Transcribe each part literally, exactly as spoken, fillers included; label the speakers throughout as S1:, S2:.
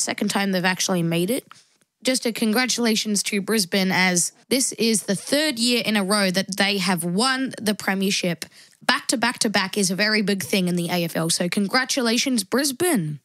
S1: second time they've actually made it. Just a congratulations to Brisbane, as this is the third year in a row that they have won the premiership. Back to back to back is a very big thing in the A F L. So congratulations, Brisbane.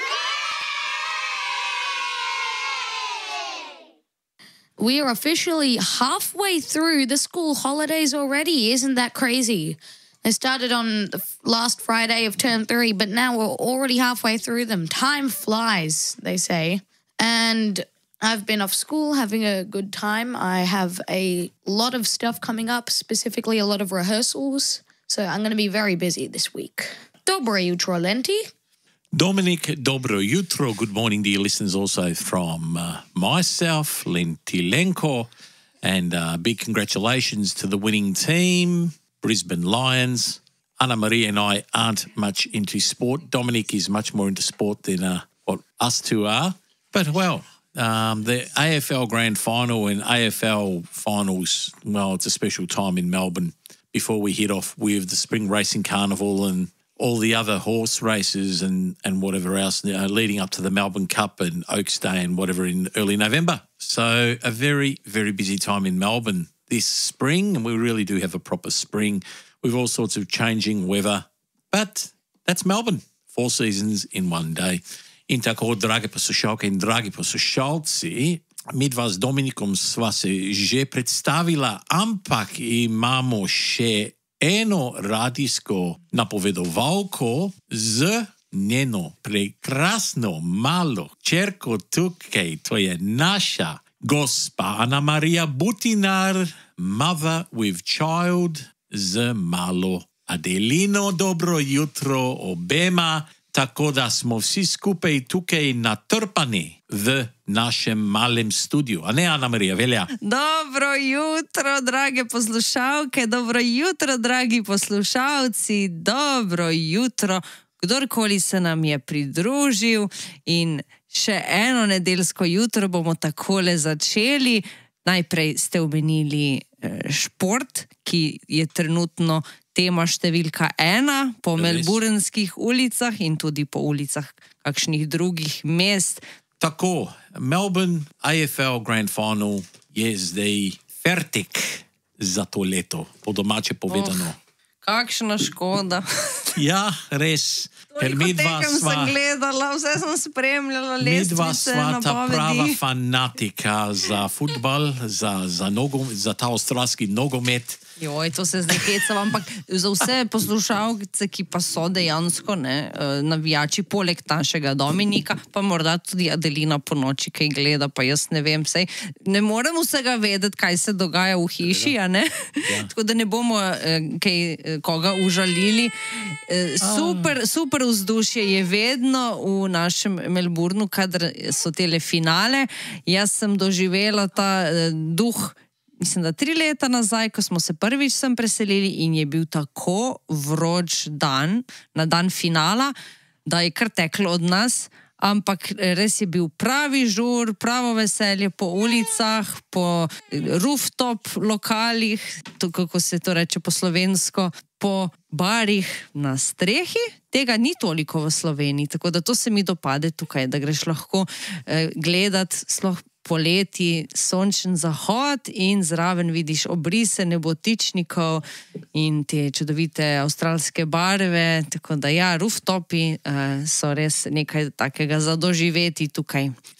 S1: We are officially halfway through the school holidays already. Isn't that crazy? They started on the last Friday of term three, but now we're already halfway through them. Time flies, they say. And I've been off school having a good time. I have a lot of stuff coming up, specifically a lot of rehearsals. So I'm going to be very busy this week. Dobro jutro, Lenti.
S2: Dominic, dobro jutro. Good morning, dear listeners, also from uh, myself, Lentilenko. And uh, big congratulations to the winning team, Brisbane Lions. Anna Maria and I aren't much into sport. Dominic is much more into sport than uh, what us two are. But, well, um, the A F L Grand Final and A F L Finals, well, it's a special time in Melbourne before we hit off with the Spring Racing Carnival and all the other horse races and, and whatever else uh, leading up to the Melbourne Cup and Oaks Day and whatever in early November. So a very, very busy time in Melbourne this spring, and we really do have a proper spring with all sorts of changing weather. But that's Melbourne, four seasons in one day. In tako, drage poslušalke in dragi poslušalci, midva s Dominikom sva se že predstavila, ampak imamo še eno radijsko napovedovalko z njeno prekrasno malo čerko tukaj. To je naša gospa Ana Maria Butinar, mother with child, z malo Adelino. Dobro jutro obema, tako da smo vsi skupaj tukaj natrpani v našem malem studiu. A ne, Ana Marija, velja?
S3: Dobro jutro, drage poslušalke, dobro jutro, dragi poslušalci, dobro jutro, kdorkoli se nam je pridružil, in še eno nedeljsko jutro bomo takole začeli. Najprej ste omenili šport, ki je trenutno tema številka ena po melbournskih ulicah in tudi po ulicah kakšnih drugih mest.
S2: Tako, Melbourne A F L Grand Final je zdaj fertik za to leto, po domače povedano.
S3: Oh, kakšna škoda.
S2: Ja, res.
S3: Toliko tekem sem gledala, vse sem spremljala, lestvice,
S2: midva sva ta
S3: napovedi.
S2: prava fanatika za futbal, za, za, nogo, za ta avstralski nogomet.
S3: Joj, to se zdaj hecam, ampak za vse poslušalce, ki pa so dejansko ne, navijači, poleg našega Dominika, pa morda tudi Adelina po noči, kaj gleda, pa jaz ne vem, sej ne morem vsega vedeti, kaj se dogaja v hiši, a ne? Ja. Tako da ne bomo kaj, koga užalili. Super, super vzdušje je vedno v našem Melbournu, kadar so tele finale. Jaz sem doživela ta duh, mislim, da tri leta nazaj, ko smo se prvič sem preselili in je bil tako vroč dan, na dan finala, da je kar teklo od nas, ampak res je bil pravi žur, pravo veselje po ulicah, po rooftop lokalih, to, kako se to reče po slovensko, po barih na strehi. Tega ni toliko v Sloveniji, tako da to se mi dopade tukaj, da greš lahko eh, gledati sloh poleti, sončen zahod in zraven vidiš obrise nebotičnikov in te čudovite avstralske barve, tako da ja, rooftopi uh, so res nekaj takega za doživeti tukaj.